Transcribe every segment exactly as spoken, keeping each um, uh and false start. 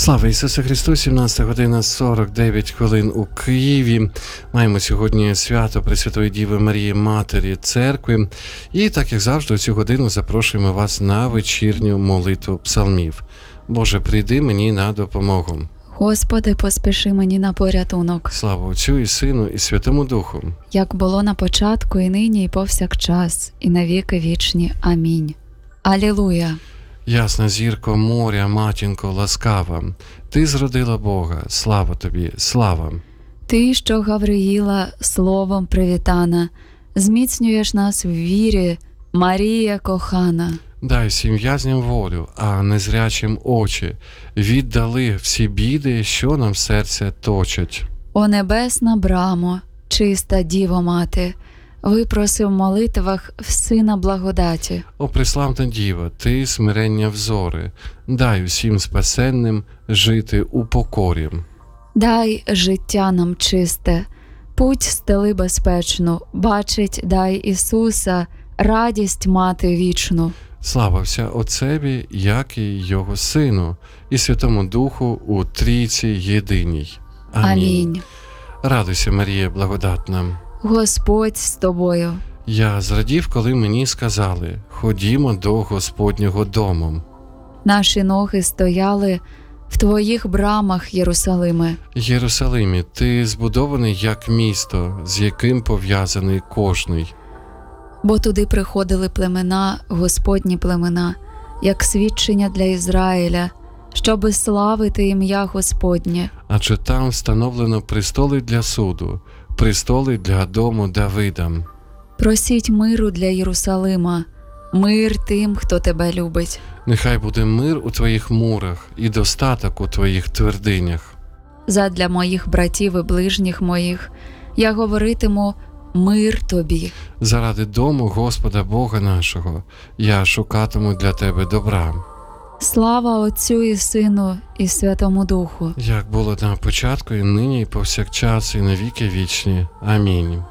Слава Ісусу Христу! сімнадцята година сорок дев'ять хвилин у Києві. Маємо сьогодні свято Пресвятої Діви Марії, Матері Церкви. І так, як завжди, у цю годину запрошуємо вас на вечірню молитву псалмів. Боже, прийди мені на допомогу. Господи, поспіши мені на порятунок. Слава Отцю і Сину, і Святому Духу. Як було на початку, і нині, і повсякчас, і на віки вічні. Амінь. Алілуя! Ясна зірко моря, матінко ласкава, ти зродила Бога, слава тобі, слава. Ти, що Гавриїла словом привітана, зміцнюєш нас в вірі, Марія кохана. Дай всім в'язням волю, а незрячим очі, віддали всі біди, що нам серце точать. О небесна брамо, чиста Діво Мати, випроси в молитвах в Сина благодаті. О преславна Діва, ти смирення взори, дай усім спасенним жити у покорі. Дай життя нам чисте, путь стели безпечну, бачить дай Ісуса, радість мати вічну. Слава вся Отцеві, як і Його Сину, і Святому Духу у Трійці єдиній. Амінь. Амінь. Радуйся, Марія благодатна. Господь з тобою. Я зрадів, коли мені сказали: ходімо до Господнього дому. Наші ноги стояли в твоїх брамах, Єрусалиме. Єрусалимі, ти збудований як місто, з яким пов'язаний кожний. Бо туди приходили племена, Господні племена, як свідчення для Ізраїля, щоби славити ім'я Господнє. Адже там встановлено престоли для суду, престоли для дому Давида. Просіть миру для Єрусалима, мир тим, хто тебе любить. Нехай буде мир у твоїх мурах і достаток у твоїх твердинях. Задля моїх братів і ближніх моїх я говоритиму мир тобі. Заради дому Господа Бога нашого я шукатиму для тебе добра. Слава Отцю і Сину, і Святому Духу. Як було на початку, і нині, і повсякчас, і на віки вічні. Амінь.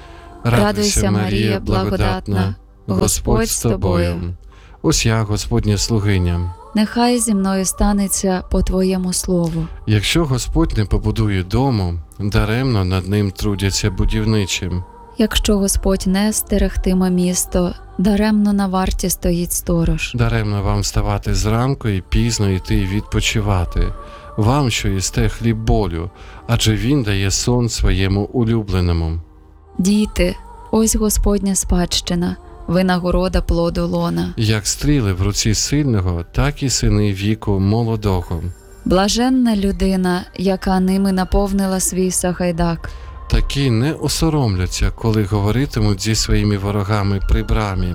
Радуйся, Марія, благодатна, Господь з тобою. Ось я, Господня слугиня. Нехай зі мною станеться по Твоєму слову. Якщо Господь не побудує дому, даремно над ним трудяться будівничим. Якщо Господь не стерегтиме місто, даремно на варті стоїть сторож. Даремно вам вставати зранку і пізно йти відпочивати. Вам, що їсте хліб болю, адже він дає сон своєму улюбленому. Діти, ось Господня спадщина, винагорода плоду лона. Як стріли в руці сильного, так і сини віку молодого. Блаженна людина, яка ними наповнила свій сагайдак. Такі не осоромляться, коли говоритимуть зі своїми ворогами при брамі.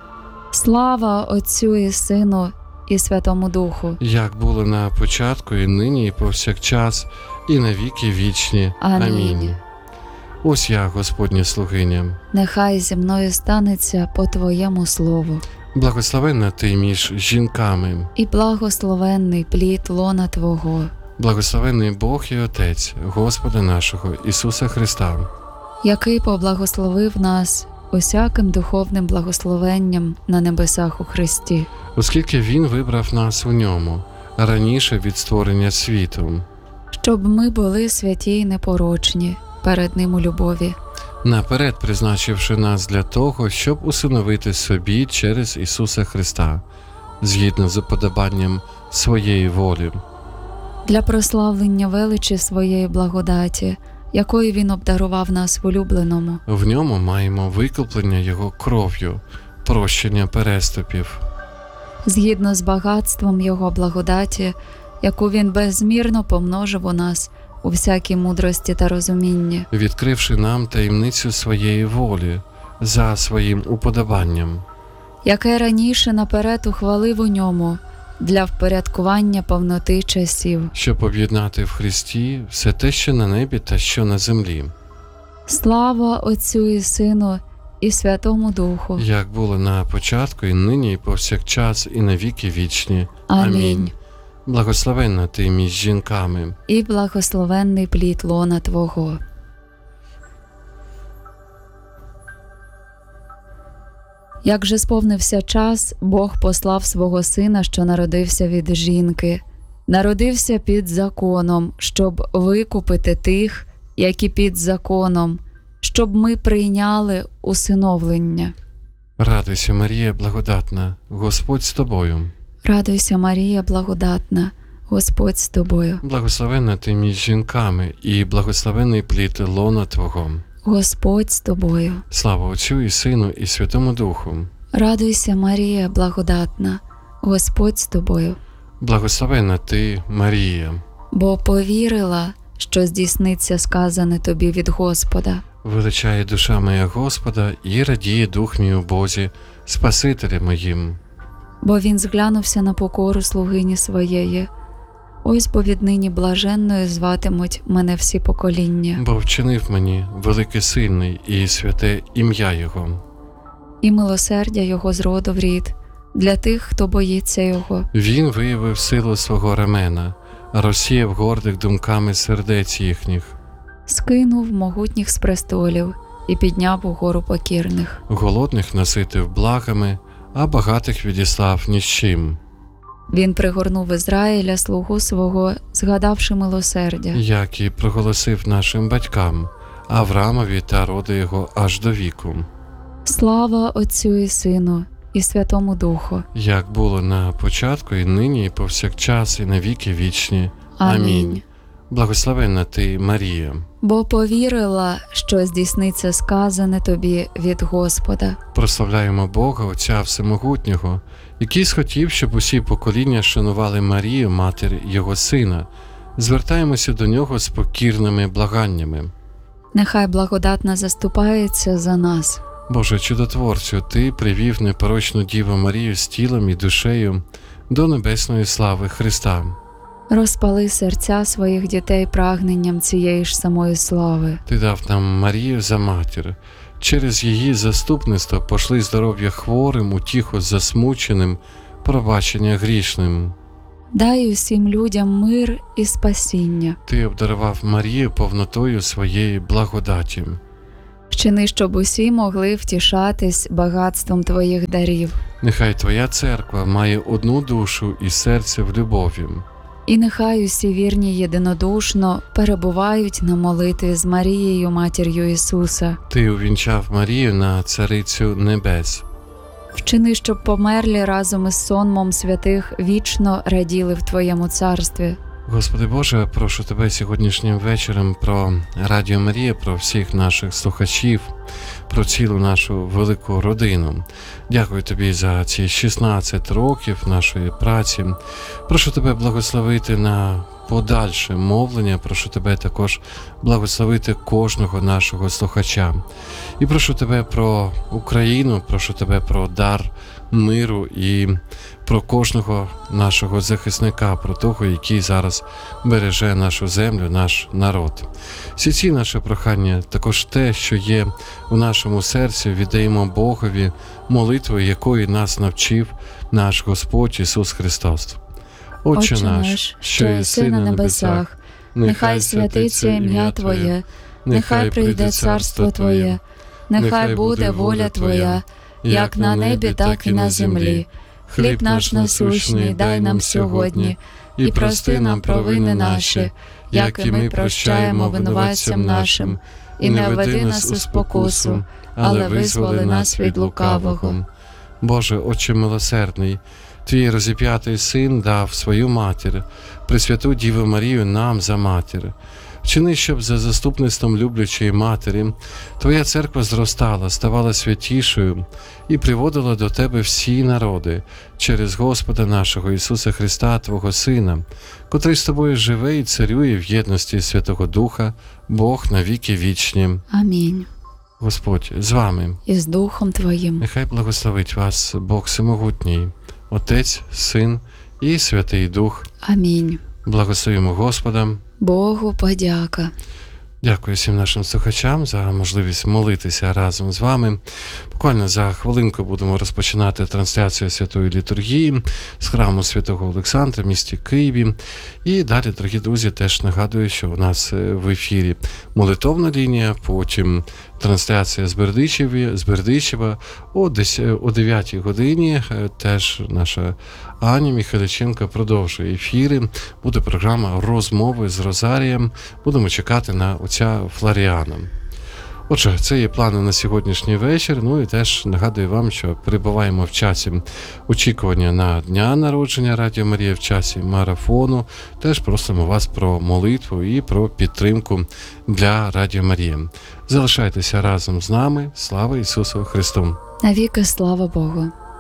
Слава Отцю і Сину, і Святому Духу. Як було на початку, і нині, і повсякчас, і на віки вічні. Амінь. Амінь. Ось я, Господня слугиня. Нехай зі мною станеться по Твоєму слову. Благословенна ти між жінками. І благословенний плід лона Твого. Благословенний Бог і Отець Господа нашого Ісуса Христа, який поблагословив нас усяким духовним благословенням на небесах у Христі. оскільки Він вибрав нас у ньому раніше від створення світу, щоб ми були святі й непорочні перед Ним у любові, наперед призначивши нас для того, щоб усиновити собі через Ісуса Христа, згідно з уподобанням своєї волі, для прославлення величі своєї благодаті, якою Він обдарував нас в улюбленому. В ньому маємо викуплення Його кров'ю, прощення переступів, згідно з багатством Його благодаті, яку Він безмірно помножив у нас у всякій мудрості та розумінні, відкривши нам таємницю своєї волі за своїм уподобанням, яке раніше наперед ухвалив у ньому для впорядкування повноти часів, щоб об'єднати в Христі все те, що на небі та що на землі. Слава Отцю і Сину, і Святому Духу. Як було на початку, і нині, і повсякчас, і на віки вічні. Амінь. Благословенна ти між жінками. І благословенний плід лона Твого. Як же сповнився час, Бог послав свого Сина, що народився від жінки, народився під законом, щоб викупити тих, які під законом, щоб ми прийняли усиновлення. Радуйся, Марія, благодатна, Господь з тобою. Радуйся, Марія, благодатна, Господь з тобою. Благословенна ти між жінками, і благословенний плід лона Твого. Господь з тобою. Слава Отцю і Сину, і Святому Духу. Радуйся, Марія, благодатна, Господь з тобою. Благословенна ти, Марія. Бо повірила, що здійсниться сказане тобі від Господа. Величає душа моя Господа, і радіє дух мій у Бозі, Спасителі моїм. Бо він зглянувся на покору слугині своєї. Ось бо віднині блаженною зватимуть мене всі покоління. Бо вчинив мені великий сильний і святе ім'я Його. І милосердя його з роду в рід, для тих, хто боїться його. Він виявив силу свого рамена, розсіяв гордих думками сердець їхніх. Скинув могутніх з престолів і підняв угору покірних. Голодних наситив благами, а багатих відіслав ні з чим. Він пригорнув Ізраїля, слугу свого, згадавши милосердя. Як і проголосив нашим батькам, Авраамові та роду його аж до віку. Слава Отцю і Сину, і Святому Духу. Як було на початку, і нині, і повсякчас, і на віки вічні. Амінь. Благословенна ти, Марія. Бо повірила, що здійсниться сказане тобі від Господа. Прославляємо Бога, Отця Всемогутнього, який схотів, щоб усі покоління шанували Марію, матір Його Сина. Звертаємося до Нього з покірними благаннями. Нехай благодатна заступається за нас. Боже чудотворцю, Ти привів непорочну Діву Марію з тілом і душею до небесної слави Христа. Розпали серця своїх дітей прагненням цієї ж самої слави. Ти дав нам Марію за матір. Через її заступництво пошли здоров'я хворим, утіху засмученим, пробачення грішним. Дай усім людям мир і спасіння. Ти обдарував Марію повнотою своєї благодаті. Вчини, щоб усі могли втішатись багатством твоїх дарів. Нехай Твоя церква має одну душу і серце в любові. І нехай усі вірні єдинодушно перебувають на молитві з Марією, матір'ю Ісуса. Ти увінчав Марію на царицю небес. Вчини, щоб померлі разом із сонмом святих вічно раділи в Твоєму царстві. Господи Боже, прошу Тебе сьогоднішнім вечором про Радіо Марія, про всіх наших слухачів, про цілу нашу велику родину. Дякую Тобі за ці шістнадцять років нашої праці. Прошу Тебе благословити на подальше мовлення, прошу Тебе також благословити кожного нашого слухача. І прошу Тебе про Україну, прошу Тебе про дар миру і про кожного нашого захисника, про того, який зараз береже нашу землю, наш народ. Всі ці наші прохання, також те, що є у нашому серці, віддаємо Богові молитвою, якої нас навчив наш Господь Ісус Христос. Отче наш, що єси на небесах, нехай святиться ім'я Твоє, нехай прийде царство Твоє, нехай буде воля Твоя, як на небі, так і на землі. Хліб наш насущний дай нам сьогодні, і прости нам провини наші, як і ми прощаємо винуватцям нашим, і не введи нас у спокусу, але визволи нас від лукавого. Боже, Отче милосердний, Твій розіп'ятий Син дав свою матір, Пресвяту Діву Марію нам за матір. Вчини, щоб за заступництвом люблячої матері Твоя церква зростала, ставала святішою і приводила до Тебе всі народи через Господа нашого Ісуса Христа, Твого Сина, котрий з Тобою живе і царює в єдності Святого Духа, Бог на віки вічні. Амінь. Господь з вами. І з Духом Твоїм. Нехай благословить вас Бог Всемогутній, Отець, Син і Святий Дух. Амінь. Благословимо Господа. Богу подяка. Дякую всім нашим слухачам за можливість молитися разом з вами. Буквально за хвилинку будемо розпочинати трансляцію Святої Літургії з храму Святого Олександра в місті Києві. І далі, дорогі друзі, теж нагадую, що у нас в ефірі молитовна лінія, потім трансляція з Бердичева, з Бердичева о дев'ятій годині. Теж наша Аня Міхайличенко продовжує ефіри. Буде програма «Розмови з Розарієм». Будемо чекати на отця Флоріана. Отже, це є плани на сьогоднішній вечір. Ну і теж нагадую вам, що перебуваємо в часі очікування на дня народження Радіо Марія, в часі марафону. Теж просимо вас про молитву і про підтримку для Радіо Марія. Залишайтеся разом з нами. Слава Ісусу Христу! Навіки слава Богу!